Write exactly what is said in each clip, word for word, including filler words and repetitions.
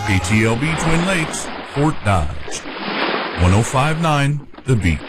K T L B Twin Lakes, Fort Dodge. one oh five point nine The Beach.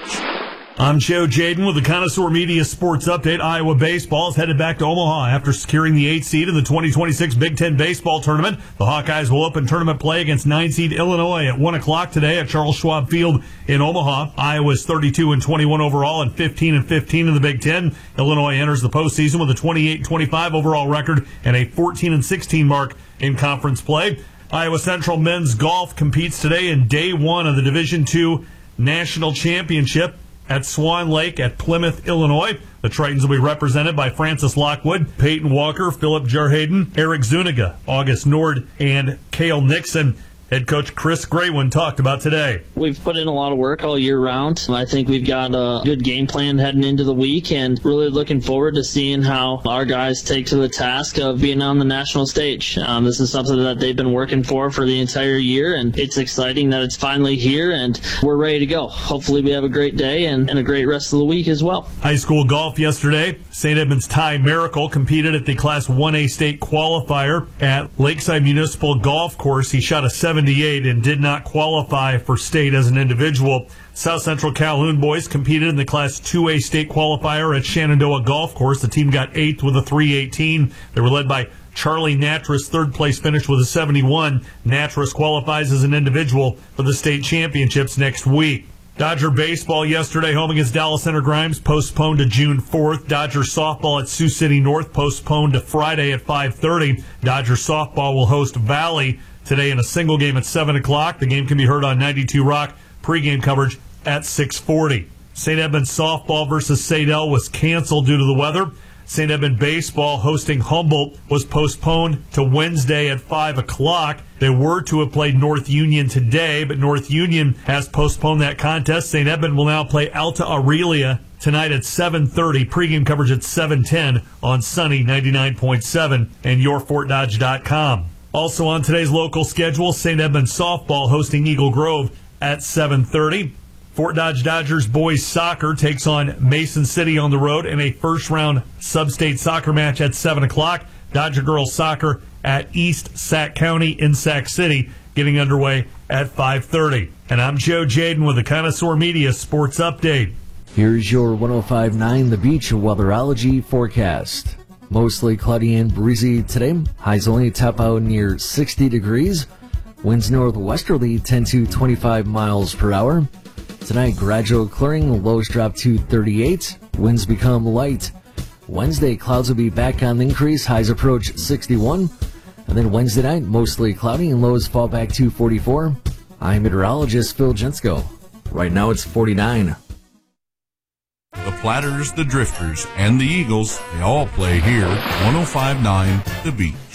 I'm Joe Jaden with the Connoisseur Media Sports Update. Iowa baseball is headed back to Omaha after securing the eighth seed in the twenty twenty-six Big Ten Baseball Tournament. The Hawkeyes will open tournament play against nine seed Illinois at one o'clock today at Charles Schwab Field in Omaha. Iowa's thirty-two and twenty-one overall and fifteen and fifteen in the Big Ten. Illinois enters the postseason with a twenty-eight and twenty-five overall record and a fourteen and sixteen mark in conference play. Iowa Central men's golf competes today in day one of the Division two National Championship at Swan Lake at Plymouth, Illinois. The Tritons will be represented by Francis Lockwood, Peyton Walker, Philip Jarhaden, Eric Zuniga, August Nord, and Cale Nixon. Head coach Chris Graywin talked about today. We've put in a lot of work all year round. I think we've got a good game plan heading into the week and really looking forward to seeing how our guys take to the task of being on the national stage. Um, this is something that they've been working for for the entire year, and it's exciting that it's finally here and we're ready to go. Hopefully we have a great day and, and a great rest of the week as well. High school golf yesterday. Saint Edmunds Ty Miracle competed at the Class one A state qualifier at Lakeside Municipal Golf Course. He shot a seventy-eight and did not qualify for state as an individual. South Central Calhoun boys competed in the Class two A state qualifier at Shenandoah Golf Course. The team got eighth with a three eighteen. They were led by Charlie Natras, third place finish with a seventy-one. Natras qualifies as an individual for the state championships next week. Dodger baseball yesterday, home against Dallas Center Grimes, postponed to June fourth. Dodger softball at Sioux City North, postponed to Friday at five thirty. Dodger softball will host Valley today in a single game at seven o'clock. The game can be heard on ninety-two Rock. Pregame coverage at six forty. Saint Edmunds softball versus Sadell was canceled due to the weather. Saint Edmunds baseball hosting Humboldt was postponed to Wednesday at five o'clock. They were to have played North Union today, but North Union has postponed that contest. Saint Edmunds will now play Alta Aurelia tonight at seven thirty. Pregame coverage at seven ten on Sunny ninety-nine point seven and your fort dodge dot com. Also on today's local schedule, Saint Edmunds softball hosting Eagle Grove at seven thirty. Fort Dodge Dodgers boys soccer takes on Mason City on the road in a first-round sub-state soccer match at seven o'clock. Dodger girls soccer at East Sac County in Sac City getting underway at five thirty. And I'm Joe Jaden with the Connoisseur Media Sports Update. Here's your one oh five point nine The Beach weatherology forecast. Mostly cloudy and breezy today. Highs only top out near sixty degrees. Winds northwesterly ten to twenty-five miles per hour. Tonight, gradual clearing. Lows drop to thirty-eight. Winds become light. Wednesday, clouds will be back on the increase. Highs approach sixty-one. And then Wednesday night, mostly cloudy and lows fall back to forty-four. I'm meteorologist Phil Jensko. Right now it's forty-nine. The Platters, the Drifters, and the Eagles, they all play here. one oh five point nine The Beach.